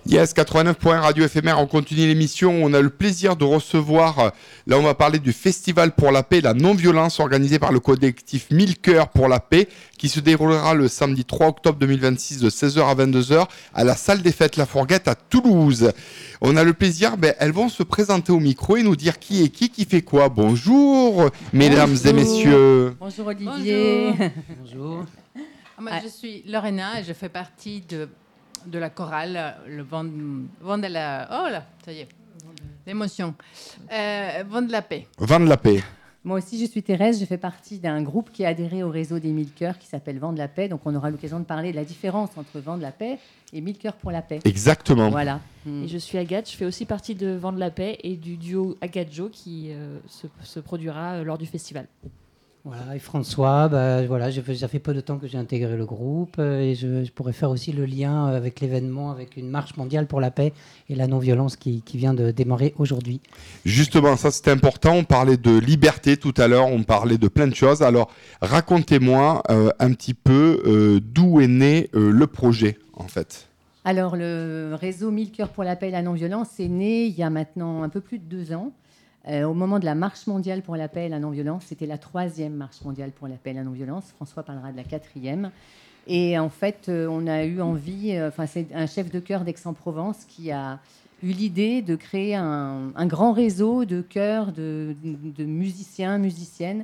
Yes, 89.1 Radio Éphémère, on continue l'émission. On a le plaisir de recevoir, là on va parler du Festival pour la paix et la non-violence organisé par le collectif 1000 Cœurs pour la paix qui se déroulera le samedi 3 octobre 2026 de 16h à 22h à la salle des fêtes La Fourguette à Toulouse. On a le plaisir, elles vont se présenter au micro et nous dire qui est qui fait quoi. Bonjour, mesdames et messieurs. Bonjour Olivier. Bonjour. Moi, je suis Lorena et je fais partie de la chorale, le vent de la... Oh là, ça y est, l'émotion. Vent de la paix. Vent de la paix. Moi aussi, je suis Thérèse. Je fais partie d'un groupe qui a adhéré au réseau des 1000 Cœurs qui s'appelle Vent de la paix. Donc, on aura l'occasion de parler de la différence entre Vent de la paix et 1000 Cœurs pour la paix. Exactement. Voilà. Et je suis Agathe. Je fais aussi partie de Vent de la paix et du duo Agathe-Jo qui se produira lors du festival. Voilà, et François, ça fait peu de temps que j'ai intégré le groupe et je pourrais faire aussi le lien avec l'événement, avec une marche mondiale pour la paix et la non-violence qui vient de démarrer aujourd'hui. Justement, ça c'est important, on parlait de liberté tout à l'heure, on parlait de plein de choses. Alors racontez-moi un petit peu d'où est né le projet en fait. Alors le réseau 1000 Cœurs pour la paix et la non-violence est né il y a maintenant un peu plus de 2 ans. Au moment de la marche mondiale pour la paix et la non-violence, c'était la 3e marche mondiale pour la paix et la non-violence. François parlera de la 4e. Et en fait, on a eu envie, c'est un chef de chœur d'Aix-en-Provence qui a eu l'idée de créer un grand réseau de chœurs, de musiciens, musiciennes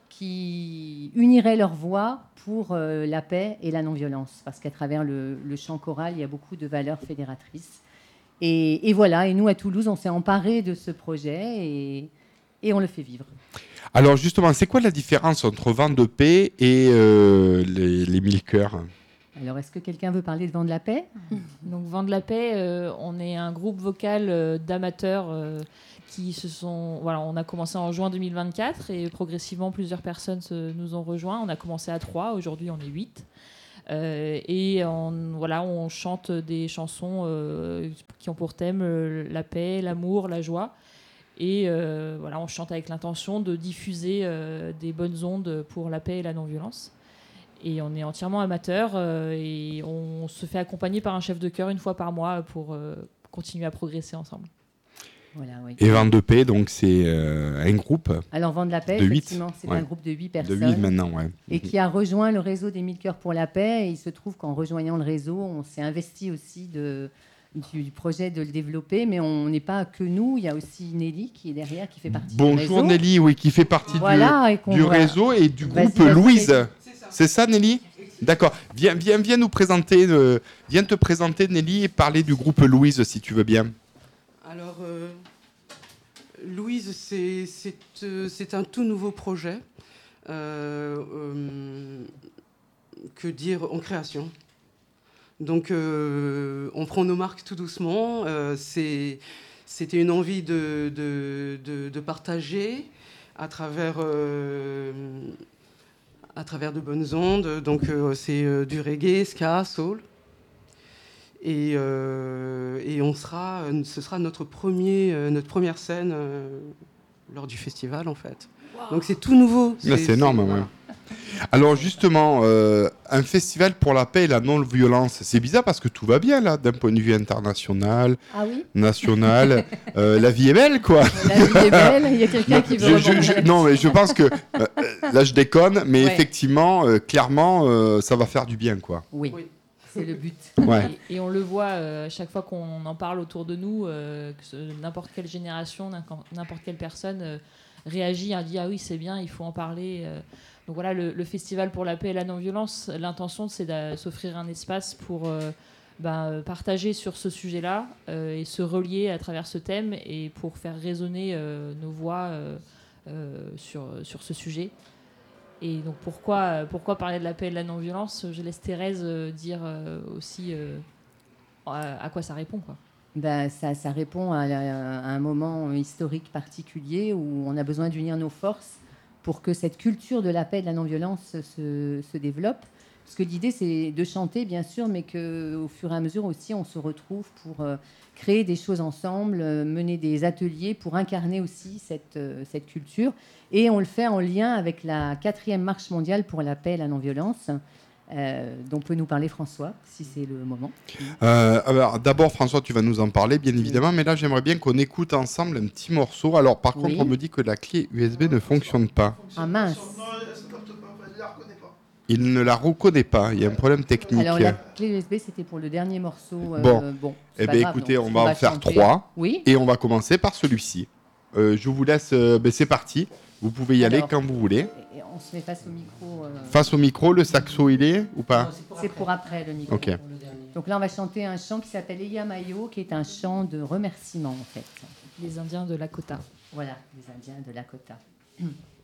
qui uniraient leurs voix pour la paix et la non-violence. Parce qu'à travers le chant choral, il y a beaucoup de valeurs fédératrices. Et voilà, et nous à Toulouse, on s'est emparés de ce projet et on le fait vivre. Alors justement, c'est quoi la différence entre Vent de paix et les 1000 Cœurs ? Alors, est-ce que quelqu'un veut parler de Vent de la paix ? Donc Vent de la paix, on est un groupe vocal d'amateurs qui se sont... Voilà, on a commencé en juin 2024 et progressivement plusieurs personnes nous ont rejoints. On a commencé à 3, aujourd'hui on est 8. On chante des chansons qui ont pour thème la paix, l'amour, la joie. Et on chante avec l'intention de diffuser des bonnes ondes pour la paix et la non-violence. Et on est entièrement amateurs et on se fait accompagner par un chef de chœur une fois par mois pour continuer à progresser ensemble. Voilà, oui. Et Vent de paix, donc c'est un groupe. Alors Vent de la paix, de 8. effectivement, c'est un groupe de 8 personnes. De 8 maintenant, ouais. Et qui a rejoint le réseau des 1000 Cœurs pour la paix. Et il se trouve qu'en rejoignant le réseau, on s'est investi aussi du projet de le développer. Mais on n'est pas que nous. Il y a aussi Nelly qui est derrière, qui fait partie du réseau. Bonjour Nelly, oui, qui fait partie du réseau et du groupe Louise. C'est ça Nelly ? D'accord. Viens nous présenter, viens te présenter Nelly et parler du groupe Louise si tu veux bien. Alors, Louise, c'est un tout nouveau projet, que dire, en création. Donc, on prend nos marques tout doucement. C'était une envie de partager à travers de bonnes ondes. Donc, c'est du reggae, ska, soul. Et ce sera notre première scène lors du festival, en fait. Wow. Donc c'est tout nouveau. C'est énorme, ouais. Alors justement, un festival pour la paix et la non-violence, c'est bizarre parce que tout va bien là, d'un point de vue international, national. La vie est belle, quoi. La vie est belle, il y a quelqu'un qui veut non, mais je pense que, là je déconne, mais effectivement, clairement, ça va faire du bien, quoi. Oui. C'est le but. Ouais. Et on le voit à chaque fois qu'on en parle autour de nous, n'importe quelle génération, n'importe quelle personne réagit, dit ah oui c'est bien, il faut en parler. Donc voilà, le Festival pour la paix et la non-violence, l'intention c'est de s'offrir un espace pour partager sur ce sujet-là et se relier à travers ce thème et pour faire résonner nos voix sur ce sujet. Et donc pourquoi parler de la paix et de la non-violence ? Je laisse Thérèse dire aussi à quoi ça répond, quoi. Ça répond à un moment historique particulier où on a besoin d'unir nos forces pour que cette culture de la paix et de la non-violence se développe. Parce que l'idée, c'est de chanter, bien sûr, mais qu'au fur et à mesure aussi, on se retrouve pour créer des choses ensemble, mener des ateliers pour incarner aussi cette culture. Et on le fait en lien avec la 4e marche mondiale pour la paix et la non-violence, dont peut nous parler François, si c'est le moment. Alors, d'abord, François, tu vas nous en parler, bien évidemment, mais là, j'aimerais bien qu'on écoute ensemble un petit morceau. Alors, par contre, Oui. on me dit que la clé USB ne fonctionne pas. Ah mince. Il ne la reconnaît pas, il y a un problème technique. Alors la clé USB, c'était pour le dernier morceau. Bon. C'est Eh pas bien, grave, écoutez, donc, on va en faire chanter. 3. Oui. Et on va commencer par celui-ci. Je vous laisse, c'est parti. Vous pouvez y aller Alors, quand vous voulez. Et on se met face au micro. Face au micro, le saxo, il est ou pas? C'est pour après le micro. Ok. Donc là, on va chanter un chant qui s'appelle Eyamayo, qui est un chant de remerciement en fait. Les Indiens de Lakota. Voilà, les Indiens de Lakota.